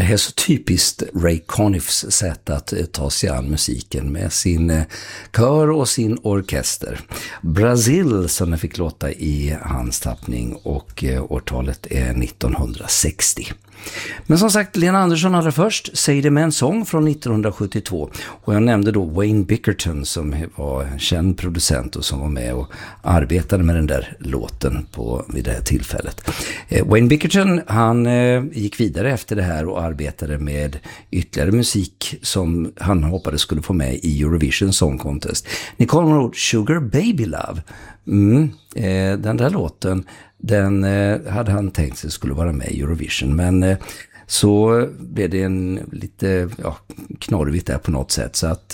här är så typiskt Ray Conniffs sätt att ta sig an musiken med sin kör och sin orkester. Brazil som den fick låta i hans tappning, och årtalet är 1960. Men som sagt, Lena Andersson hade först Say det med en sång från 1972, och jag nämnde då Wayne Bickerton som var en känd producent och som var med och arbetade med den där låten vid det här tillfället. Wayne Bickerton, han gick vidare efter det här och arbetade med ytterligare musik som han hoppades skulle få med i Eurovision Song Contest. Ni kommer ihåg Sugar Baby Love? Den där låten, den hade han tänkt sig skulle vara med i Eurovision, men så blev det en lite knorrigt där på något sätt, så att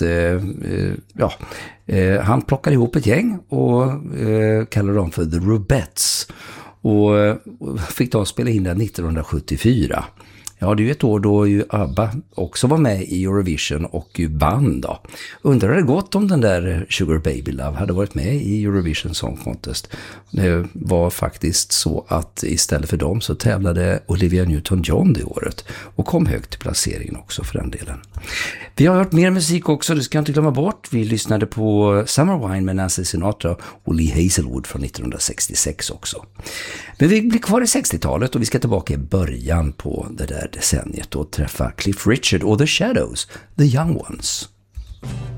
han plockade ihop ett gäng och kallade dem för The Rubettes och fick då spela in den 1974. Ja, det är ju ett år då ju ABBA också var med i Eurovision och ju vann då. Undrar det gått om den där Sugar Baby Love hade varit med i Eurovision Song Contest. Det var faktiskt så att istället för dem så tävlade Olivia Newton-John det året och kom högt till placeringen också för den delen. Vi har hört mer musik också, det ska jag inte glömma bort. Vi lyssnade på Summer Wine med Nancy Sinatra och Lee Hazelwood från 1966 också. Men vi blir kvar i 60-talet och vi ska tillbaka i början på det där decenniet och träffa Cliff Richard och The Shadows, The Young Ones.